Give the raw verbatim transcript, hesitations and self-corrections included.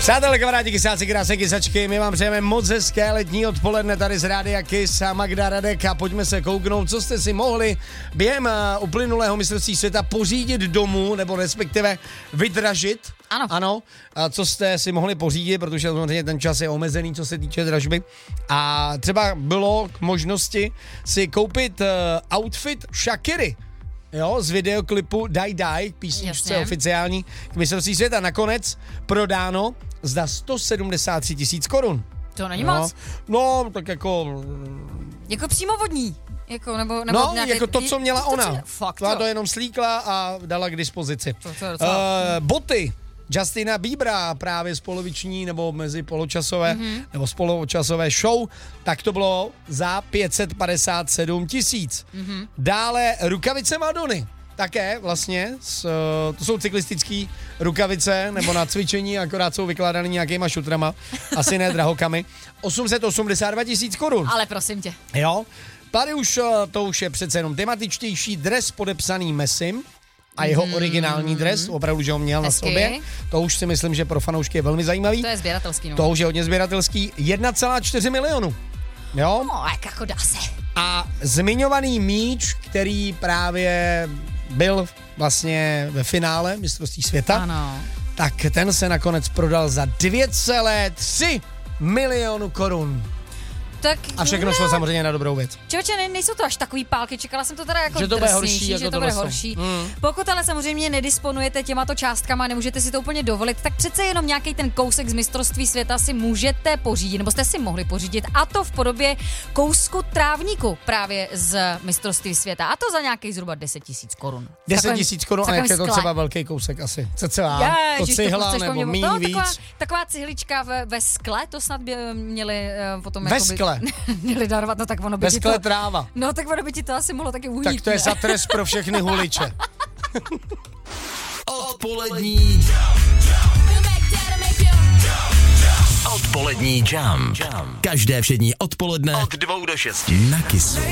Přátelé, kamarádi, kysáci, krásné kysačky, my vám přejeme moc hezké letní odpoledne tady z Rádia Kiss a Magda Radek a pojďme se kouknout, co jste si mohli během uplynulého mistrovství světa pořídit domů, nebo respektive vydražit. Ano. Ano, a co jste si mohli pořídit, protože samozřejmě ten čas je omezený, co se týče dražby. A třeba bylo k možnosti si koupit uh, outfit Shakiry. Jo, z videoklipu Die Die, písničce Jasně. oficiální k mistrovství světa. Nakonec prodáno za sto sedmdesát tři tisíc korun. To není no, moc. No, tak jako... Jako přímovodní. Jako, nebo, nebo No, nějaký, jako to, co měla to, ona. Co, fakt, to, jo. to jenom slíkla a dala k dispozici. To, to je docela... uh, boty. Justina Biebera právě z poloviční nebo mezi poločasové mm-hmm. nebo z poločasové show, tak to bylo za pět set padesát sedm tisíc. Mm-hmm. Dále rukavice Madony. Také vlastně, s, to jsou cyklistické rukavice nebo na cvičení, akorát jsou vykládaný nějakýma šutrama, asi ne drahokamy. osm set osmdesát dva tisíc korun. Ale prosím tě. Jo, tady už to už je přece jenom tematičtější dres podepsaný Messim a jeho mm. originální dres, opravdu, že ho měl Hezky. na sobě. To už si myslím, že pro fanoušky je velmi zajímavý. To je sběratelský, no. To už je hodně sběratelský. jedna celá čtyři milionu. Jo? No, jak jako dá se. A zmiňovaný míč, který právě byl vlastně ve finále mistrovství světa, Ano. tak ten se nakonec prodal za dvě celá tři milionu korun. Tak, A všechno šlo samozřejmě na dobrou věc. Člověče, ne, nejsou to až takový pálky, čekala jsem to teda jako Že to bude drsnější, horší, jako že to bude tohle horší. Mm. Pokud ale samozřejmě nedisponujete těmato částkama, nemůžete si to úplně dovolit, tak přece jenom nějaký ten kousek z mistrovství světa si můžete pořídit, nebo jste si mohli pořídit, a to v podobě kousku trávníku právě z mistrovství světa, a to za nějakých zhruba deset tisíc korun. deset tisíc korun, a jak je to skle. třeba velký kousek asi. Cca, to Ježiš, cihla chceš po nebo mně- míň no, víc. taková, taková cihlička ve, ve skle, to snad by měli uh, potom Ve jakoby- skle? měli darovat, no tak ono by Ve ti skle to... tráva. No tak ono by ti to asi mohlo taky uhýt. Tak to je za trest pro všechny huliče. Odpolední Odpolední jump. Každé všední odpoledne od dvou do šesti na Kissu.